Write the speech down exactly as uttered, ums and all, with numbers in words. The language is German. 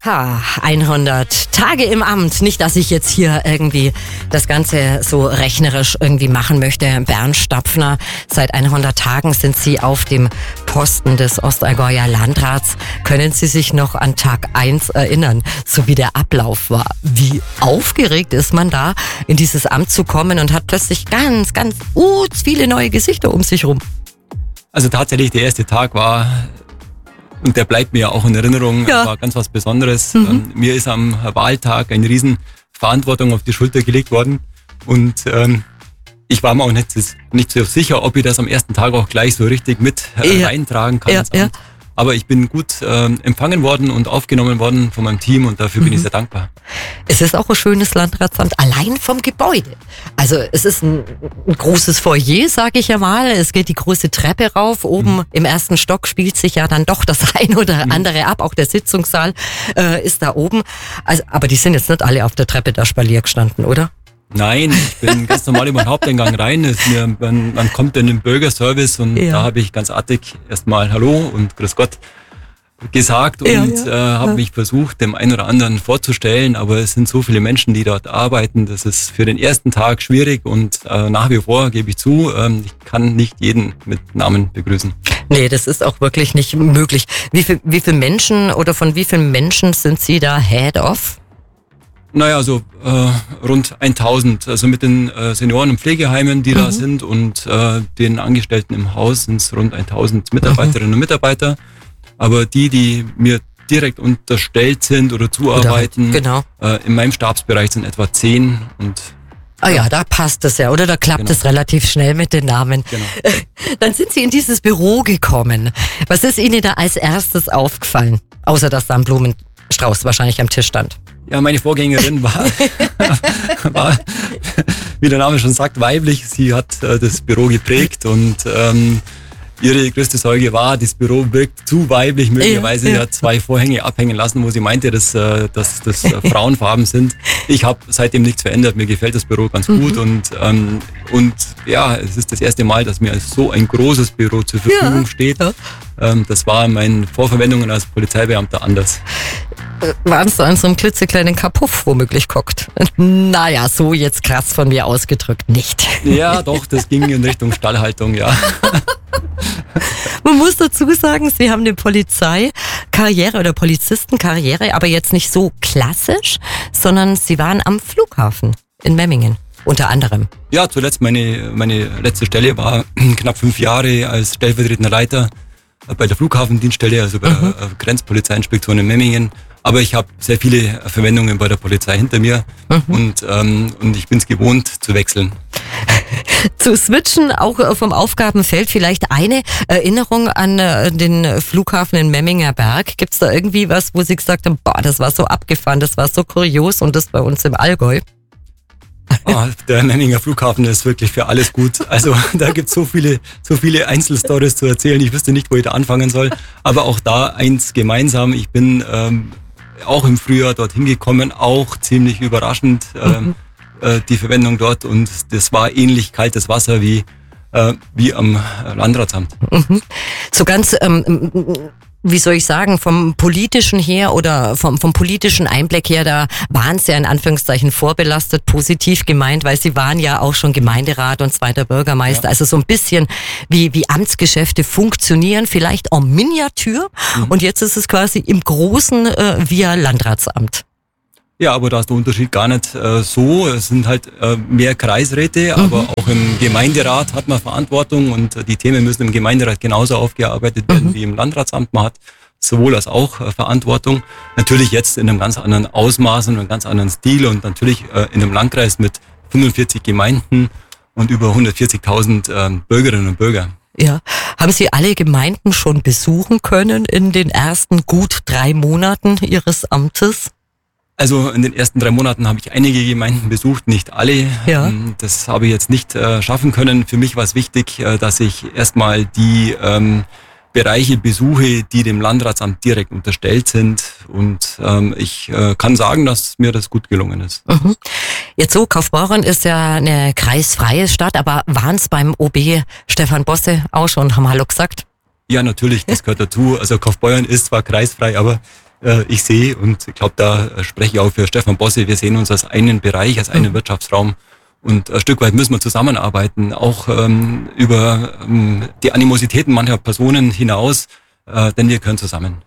Ha, hundert Tage im Amt. Nicht, dass ich jetzt hier irgendwie das Ganze so rechnerisch irgendwie machen möchte. Bernd Stapfner, seit hundert Tagen sind Sie auf dem Posten des Ostallgäuer Landrats. Können Sie sich noch an Tag eins erinnern, so wie der Ablauf war? Wie aufgeregt ist man da, in dieses Amt zu kommen und hat plötzlich ganz, ganz uh, viele neue Gesichter um sich rum? Also tatsächlich, der erste Tag war... Und der bleibt mir auch in Erinnerung, ja. War ganz was Besonderes. Mhm. Mir ist am Wahltag eine riesen Verantwortung auf die Schulter gelegt worden. Und ähm, ich war mir auch nicht, nicht so sicher, ob ich das am ersten Tag auch gleich so richtig mit äh, ja. reintragen kann. Ja, ja. Aber ich bin gut äh, empfangen worden und aufgenommen worden von meinem Team und dafür mhm. bin ich sehr dankbar. Es ist auch ein schönes Landratsamt, allein vom Gebäude. Also es ist ein, ein großes Foyer, sage ich ja mal. Es geht die große Treppe rauf. Oben mhm. im ersten Stock spielt sich ja dann doch das ein oder andere mhm. ab. Auch der Sitzungssaal äh, ist da oben. Also, aber die sind jetzt nicht alle auf der Treppe da Spalier gestanden, oder? Nein, ich bin ganz normal über den Haupteingang rein. Es mir, man, man kommt in den Bürgerservice und ja. da habe ich ganz artig erstmal Hallo und Grüß Gott gesagt und ja, ja. äh, habe ja. mich versucht, dem einen oder anderen vorzustellen. Aber es sind so viele Menschen, die dort arbeiten. Das ist für den ersten Tag schwierig und äh, nach wie vor gebe ich zu, ähm, ich kann nicht jeden mit Namen begrüßen. Nee, das ist auch wirklich nicht möglich. Wie viel, wie viele Menschen oder von wie vielen Menschen sind Sie da Head of? Naja, so äh, rund tausend, also mit den äh, Senioren- und Pflegeheimen, die mhm. da sind und äh, den Angestellten im Haus sind es rund tausend Mitarbeiterinnen mhm. und Mitarbeiter. Aber die, die mir direkt unterstellt sind oder zuarbeiten, oder, genau. äh, in meinem Stabsbereich sind etwa zehn. Und Ah ja, da passt es ja, oder? Da klappt genau. es relativ schnell mit den Namen. Genau. Dann sind Sie in dieses Büro gekommen. Was ist Ihnen da als erstes aufgefallen? Außer, dass da ein Blumenstrauß wahrscheinlich am Tisch stand. Ja, meine Vorgängerin war, war, wie der Name schon sagt, weiblich. Sie hat äh, das Büro geprägt und ähm, ihre größte Sorge war, das Büro wirkt zu weiblich. Möglicherweise ja, ja. hat zwei Vorhänge abhängen lassen, wo sie meinte, dass, äh, dass das äh, Frauenfarben sind. Ich habe seitdem nichts verändert. Mir gefällt das Büro ganz mhm. gut und ähm, und ja, es ist das erste Mal, dass mir so ein großes Büro zur Verfügung ja. steht. Ja. Ähm, das war in meinen Vorverwendungen als Polizeibeamter anders. Waren es da in so einem klitzekleinen Kapuff womöglich guckt? Naja, so jetzt krass von mir ausgedrückt nicht. Ja, doch, das ging in Richtung Stallhaltung, ja. Man muss dazu sagen, Sie haben eine Polizeikarriere oder Polizistenkarriere, aber jetzt nicht so klassisch, sondern Sie waren am Flughafen in Memmingen. Unter anderem. Ja, zuletzt meine, meine letzte Stelle war knapp fünf Jahre als stellvertretender Leiter bei der Flughafendienststelle, also bei mhm. der Grenzpolizeiinspektion in Memmingen. Aber ich habe sehr viele Verwendungen bei der Polizei hinter mir mhm. und, ähm, und ich bin es gewohnt zu wechseln. Zu switchen, auch vom Aufgabenfeld, vielleicht eine Erinnerung an den Flughafen in Memminger Berg. Gibt es da irgendwie was, wo Sie gesagt haben, boah, das war so abgefahren, das war so kurios und das bei uns im Allgäu? Oh, der Memminger Flughafen ist wirklich für alles gut. Also da gibt es so viele, so viele Einzelstories zu erzählen. Ich wüsste nicht, wo ich da anfangen soll. Aber auch da eins gemeinsam. Ich bin ähm, auch im Frühjahr dorthin gekommen, auch ziemlich überraschend ähm, mhm. äh, die Verwendung dort. Und das war ähnlich kaltes Wasser wie äh, wie am Landratsamt. Mhm. So ganz ähm, wie soll ich sagen, vom politischen her oder vom, vom politischen Einblick her, da waren Sie ja in Anführungszeichen vorbelastet, positiv gemeint, weil Sie waren ja auch schon Gemeinderat und zweiter Bürgermeister. Ja. Also so ein bisschen wie, wie Amtsgeschäfte funktionieren, vielleicht en Miniatur. Mhm. Und jetzt ist es quasi im Großen äh, via Landratsamt. Ja, aber da ist der Unterschied gar nicht äh, so. Es sind halt äh, mehr Kreisräte, mhm. aber auch im Gemeinderat hat man Verantwortung und äh, die Themen müssen im Gemeinderat genauso aufgearbeitet werden mhm. wie im Landratsamt. Man hat sowohl als auch äh, Verantwortung. Natürlich jetzt in einem ganz anderen Ausmaß und einem ganz anderen Stil und natürlich äh, in einem Landkreis mit fünfundvierzig Gemeinden und über hundertvierzigtausend äh, Bürgerinnen und Bürger. Ja. Haben Sie alle Gemeinden schon besuchen können in den ersten gut drei Monaten Ihres Amtes? Also in den ersten drei Monaten habe ich einige Gemeinden besucht, nicht alle. Ja. Das habe ich jetzt nicht äh, schaffen können. Für mich war es wichtig, äh, dass ich erstmal die ähm, Bereiche besuche, die dem Landratsamt direkt unterstellt sind. Und ähm, ich äh, kann sagen, dass mir das gut gelungen ist. Mhm. Jetzt so, Kaufbeuren ist ja eine kreisfreie Stadt, aber waren es beim O B Stefan Bosse auch schon, haben Hallo gesagt? Ja, natürlich, das gehört dazu. Also Kaufbeuren ist zwar kreisfrei, aber äh, ich sehe. Und ich glaube, da spreche ich auch für Stefan Bosse. Wir sehen uns als einen Bereich, als einen mhm. Wirtschaftsraum. Und ein Stück weit müssen wir zusammenarbeiten, auch ähm, über ähm, die Animositäten mancher Personen hinaus, äh, denn wir gehören zusammen.